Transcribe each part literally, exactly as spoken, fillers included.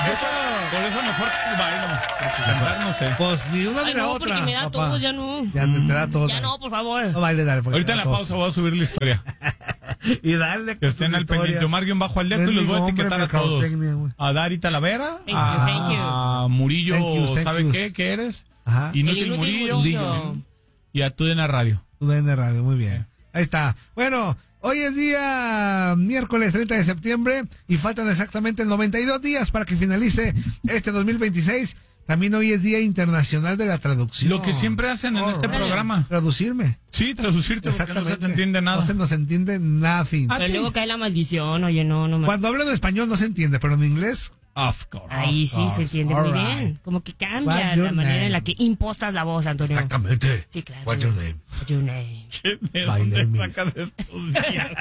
eso, por eso mejor bailo. Porque cantar no sé. Pues ni una ni Ay, la no, otra. porque me da papá. todos, ya no. Ya te, te da todo. Ya no, por favor. No baile, dale. Ahorita en la pausa voy a subir la historia. Y darle. Que estén al pendiente. Omar guión bajo al deco y los voy a etiquetar a todos. A Dari Talavera. Thank you, a, thank you. a Murillo, Thank you, thank ¿sabe you. qué? ¿Qué eres? Ajá. Inútil, El Inútil Murillo. Murillo. Y a Tudena Radio. U D N Radio, muy bien. Ahí está. Bueno, hoy es día miércoles treinta de septiembre y faltan exactamente noventa y dos días para que finalice este dos mil veintiséis. También hoy es Día Internacional de la Traducción. Lo que siempre hacen en All este right. programa. Traducirme. Sí, traducirte porque no se te entiende nada. No se nos entiende nada, fin. Ah, Pero luego cae la maldición, oye, no, no me... Cuando hablan en español no se entiende, pero en inglés... Of course. Ahí Of sí course. se entiende All muy right. bien. Como que cambia What's la your manera name? en la que impostas la voz, Antonio. Exactamente. Sí, claro. What's your name? What's your name? ¿De My dónde name is- sacas estos días?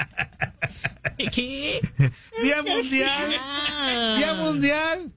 ¿Qué? Día Mundial. Ah. Día Mundial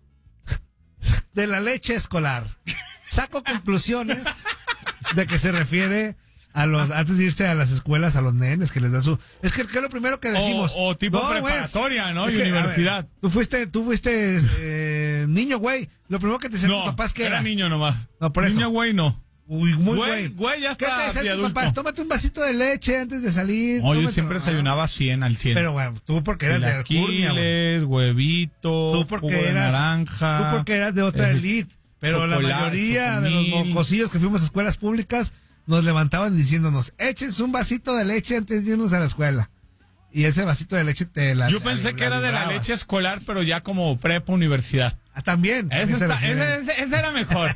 de la leche escolar. Saco conclusiones de que se refiere a los, antes de irse a las escuelas, a los nenes que les dan su, es que, ¿qué es lo primero que decimos? O, o tipo No, güey. preparatoria, ¿no? Es Y que, a universidad. ver, tú fuiste, tú fuiste eh, niño, güey. Lo primero que te decían tus No, papás que era era. niño nomás. No, por eso. Niño, güey, no. Uy, muy Güey, güey. güey, ya ¿Qué está te decían de tus adulto. papás? Tómate un vasito de leche antes de salir. No, yo tómate- siempre desayunaba cien al cien. Pero, güey, tú porque eras de Alcurnia, güey. Chilaquiles, huevito, Tú porque jugo de eras, naranja. tú porque eras de otra eh, elite. Pero la chocolate, mayoría de los chocomil. mocosillos que fuimos a escuelas públicas nos levantaban diciéndonos, échense un vasito de leche antes de irnos a la escuela. Y ese vasito de leche te la... Yo la- pensé la que era de la librabas. leche escolar, pero ya como prepa universidad. Ah, también. Ese, Ese se está- refiere. ese, ese- ese era mejor.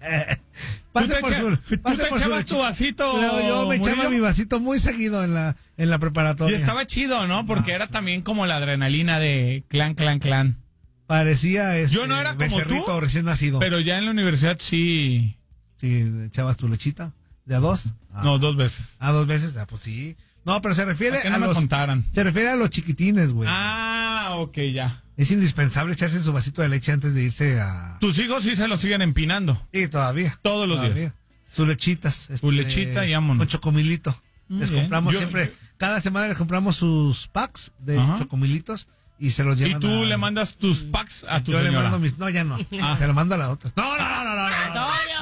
Pase tú te por echa- su- tú pase te por su echabas leche. tu vasito, Pero yo me echaba Murillo. mi vasito muy seguido en la, en la preparatoria. Y estaba chido, ¿no? Porque era también como la adrenalina de clan, clan, clan. Parecía este, Yo no era como becerrito tú, recién nacido. Pero ya en la universidad sí. Sí, echabas tu lechita. ¿De a dos? Ah. No, dos veces. Ah, dos veces. Ah, pues sí. No, pero se refiere ¿Para qué a no me los... contaran? Se refiere a los chiquitines, güey. Ah, ok, ya. Es indispensable echarse su vasito de leche antes de irse a... Tus hijos sí se lo siguen empinando. Sí, todavía. Todos los todavía. días. Sus lechitas. Su lechita y vámonos. Con chocomilito. Muy Les bien. compramos Yo- siempre... yo- Cada semana les compramos sus packs de Ajá. chocomilitos y se los Y llevan tú a- le mandas tus packs a tu Yo le señora. mando mis... No, ya no. Ah. Se lo mando a la otra. No, no, no, no, no. no. ¡Antonio!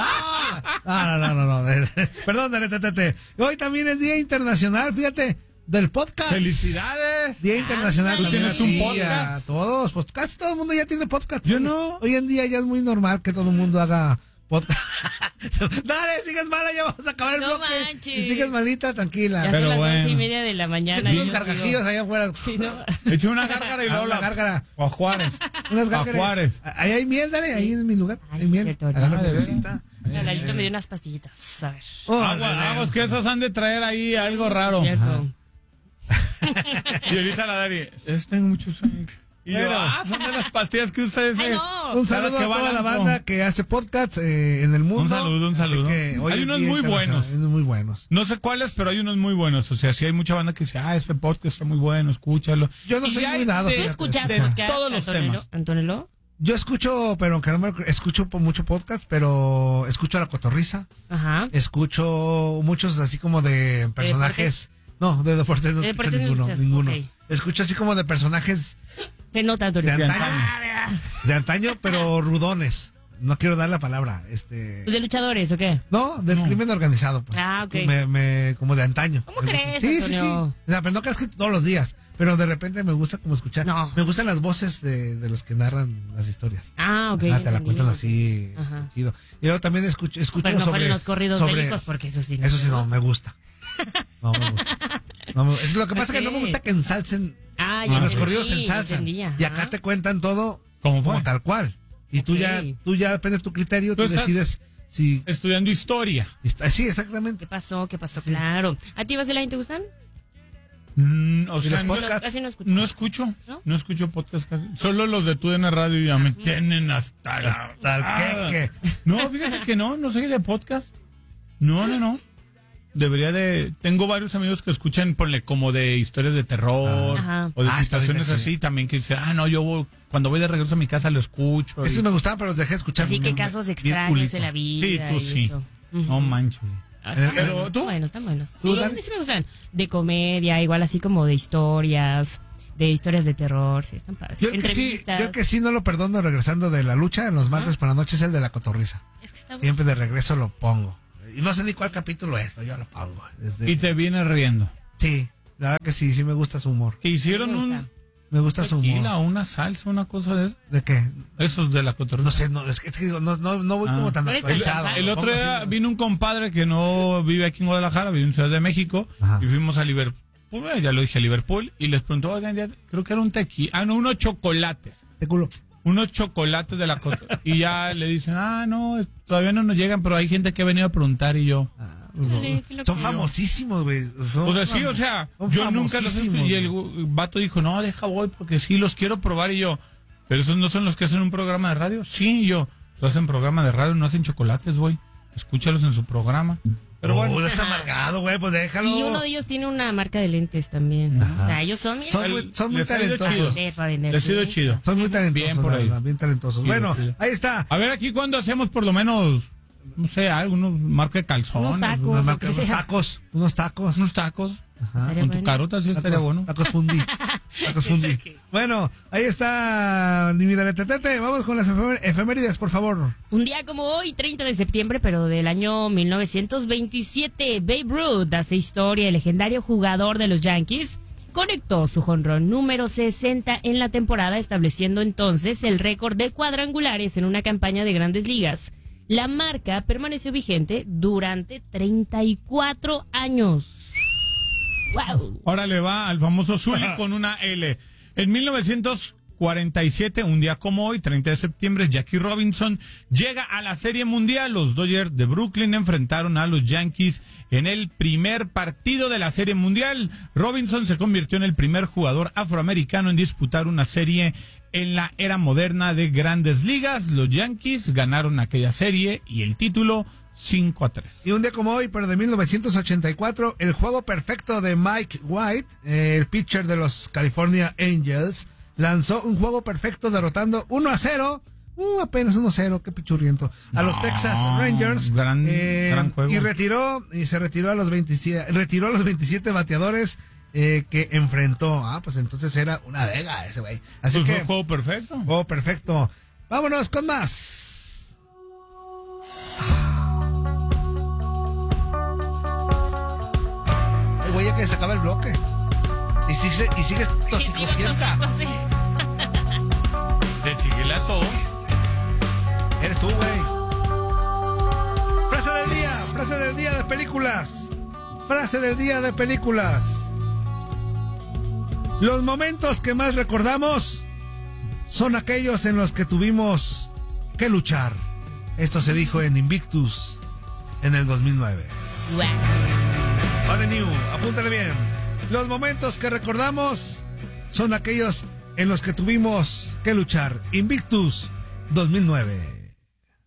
Ah, no, no, no, no. Perdón, dale, te, te, te. Hoy también es Día Internacional, fíjate, del podcast. ¡Felicidades! Día Internacional. ¿Tú también tienes a un ti, podcast? a todos, pues casi todo el mundo ya tiene podcast. Yo Hoy- no. Hoy en día ya es muy normal que todo el mundo haga podcast. Dale, sigues mala, ya vamos a acabar el No bloque. manches. Si sigues malita, tranquila. Ya Pero son las bueno. once y media de la mañana. Unos y yo gargajillos sigo- allá afuera. Sí, ¿no? Eché una gárgara y Ah, luego una la... gárgara. O a Juárez. Unas A gárgaras. Juárez. Ahí hay miel, dale, ahí en mi lugar. Ay, hay sí, miel. cierto, Agarra ah, de mielcita. El Lalito me dio unas pastillitas. A ver. Oh, Agua, dale. aguas, que esas han de traer ahí algo raro. Cierto. Y ahorita la Dari, es, tengo mucho sueño. Y yo, Pero- ah, son de las pastillas que ustedes... ¡Ay, eh, no! Un saludo que a toda van la a- banda que hace podcasts eh, en el mundo. Un saludo, un Así saludo. que hoy Hay es unos Día muy Internacional, buenos. hay unos muy buenos. No sé cuáles, pero hay unos muy buenos. O sea, sí hay mucha banda que dice, ah, este podcast está muy bueno, escúchalo. Yo no Y soy hay muy dado. de- ¿Tú fíjate, escuchaste de podcast, todos los Antonello? temas. ¿Antonello? Yo escucho, pero aunque no me escucho po- mucho podcast, pero escucho a La Cotorrisa, Ajá. escucho muchos así como de personajes. No, de deportes no De escucho deportes no ninguno, escuchas, ninguno. ok. Escucho así como de personajes Se nota, Antonio. de antaño, Ah, vea. de antaño, pero rudones. No quiero dar la palabra, este. ¿Pues de luchadores o qué? No, del No. crimen organizado. Pues. Ah, ok. Me, me, como de antaño. ¿Cómo Me crees, gusta. Sí, sí, sí. Antonio? O sea, pero no creas que todos los días. Pero de repente me gusta como escuchar. No. Me gustan las voces de, de los que narran las historias. Ah, ok. Ah, te la entendí. cuentan así, Ajá. chido. Y luego también escucho, escucho Pero no sobre... fueron los corridos sobre- bélicos, porque eso sí. Eso sí no, me gusta. No me gusta. No me- es lo que pasa es que no me Ok. gusta que ensalcen. Ah, Ah, ya los entendí, corridos ya ensalzan. entendí, ajá. Y acá te cuentan todo ¿Cómo fue? como tal cual. Y tú Ok. ya, tú ya depende de tu criterio, tú, Tú estás- decides si... Estudiando historia. está- sí, exactamente. ¿Qué pasó? ¿Qué pasó? Claro. ¿A ti, Vaselina, te gustan? Mm, o ¿Y sea, los no, podcasts? Casi no escucho. no escucho. ¿No? ¿No? escucho podcast casi. Solo los de tu en radio ya me tienen hasta la... Hasta el queque. No, fíjate que no, no soy de podcast. No, no, no. Debería de... Tengo varios amigos que escuchan, ponle, como de historias de terror Ajá. o de Ah, está situaciones bien, sí. así también que dicen, ah, no, yo voy- cuando voy de regreso a mi casa lo escucho. y- Esos me gustaban, pero los dejé escuchar. Así que Bien- casos bien extraños culito. de la vida. Sí, tú y sí. eso. Ujú. No manches. Ah, están Pero, buenos, ¿tú? están buenos, están buenos. ¿Tú, Sí, a Dani? mí sí me gustan. De comedia, igual así como de historias, de historias de terror, sí, están padres. Yo el que sí, Entrevistas. yo el que sí no lo perdono regresando de la lucha en los martes por la noche es el de la cotorriza. Es que está bueno. Siempre de regreso lo pongo. Y no sé ni cuál capítulo es, pero yo lo pongo. Desde... Y te viene riendo. Sí, la verdad que sí, sí me gusta su humor. Que hicieron Me gusta. un Me gusta su tequila, humor. una salsa, una cosa de eso. ¿De qué? Esos de la cotorriza. No sé, no, es que te digo, no, no, no voy Ah. como tan Pero es actualizado. champán. El lo otro pongo día así. vino un compadre que no vive aquí en Guadalajara, vive en Ciudad de México, Ajá. y fuimos a Liverpool, eh, ya lo dije, a Liverpool, y les preguntó, oigan, ya, creo que era un tequila, ah, no, unos chocolates, De culo. unos chocolates de la cotorriza, y ya le dicen, ah, no, todavía no nos llegan, pero hay gente que ha venido a preguntar, y yo, Dale, qué loco. Son famosísimos, güey. Son o sea, sí, o sea, son yo nunca los he famosísimos, y el güey. vato dijo, no, deja voy, porque sí, los quiero probar, y yo, pero esos no son los que hacen un programa de radio, sí, y yo, pues hacen programa de radio, no hacen chocolates, güey, escúchalos en su programa, pero No, bueno. no está amargado, güey, pues déjalo. Y uno de ellos tiene una marca de lentes también. O sea, ellos son, mira, Son El- muy, son muy les ha ido talentosos. chido. vender para vender. Les ha ido sí. chido. Son muy talentosos, Bien por la ahí. verdad, bien talentosos. Chido, bueno, chido. ahí está. A ver, aquí cuando hacemos por lo menos, no sé, algunos marca de calzones, Unos tacos. Unos, lo marca- que unos sea. tacos, unos tacos. unos tacos, Estaría con tu bueno. carota sí estaría Tacos, bueno. tacos fundí. Tacos fundí. Eso que- Bueno, ahí está mi vida Tete. Vamos con las efemé- efemérides, por favor. Un día como hoy, treinta de septiembre, pero del año mil novecientos veintisiete, Babe Ruth hace historia. El legendario jugador de los Yankees conectó su jonrón número sesenta en la temporada, estableciendo entonces el récord de cuadrangulares en una campaña de Grandes Ligas. La marca permaneció vigente durante treinta y cuatro años. ¡Wow! Ahora le va al famoso Zully con una L. En mil novecientos cuarenta y siete, un día como hoy, treinta de septiembre, Jackie Robinson llega a la Serie Mundial. Los Dodgers de Brooklyn enfrentaron a los Yankees en el primer partido de la Serie Mundial. Robinson se convirtió en el primer jugador afroamericano en disputar una serie en la era moderna de Grandes Ligas. Los Yankees ganaron aquella serie y el título cinco a tres. Y un día como hoy, pero de mil novecientos ochenta y cuatro, el juego perfecto de Mike White, eh, el pitcher de los California Angels, lanzó un juego perfecto derrotando uno a cero, uh, apenas uno a cero, qué pichurriento, a los No, Texas Rangers. gran- eh, gran juego. Y retiró, y se retiró a los veintisiete, retiró a los veintisiete bateadores eh, que enfrentó. Ah, pues entonces era una vega ese güey. Así Pues fue que, un juego perfecto. oh, perfecto. Vámonos con más. Ay, güey, ya que se acaba el bloque. Y sigues, y sigues toxicosienta. Sí. De seguirle a todos. Eres tú, güey. Frase del día, frase del día de películas. Frase del día de películas. Los momentos que más recordamos son aquellos en los que tuvimos que luchar. Esto se dijo en Invictus en el dos mil nueve. Wow. Vale, New, apúntale bien. Los momentos que recordamos son aquellos en los que tuvimos que luchar. Invictus dos mil nueve.